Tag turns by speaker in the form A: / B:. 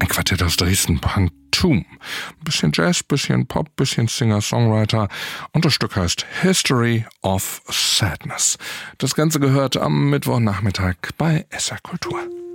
A: Ein Quartett aus Dresden, Punktum. Bisschen Jazz, bisschen Pop, bisschen Singer-Songwriter. Und das Stück heißt History of Sadness. Das Ganze gehört am Mittwochnachmittag bei SR Kultur.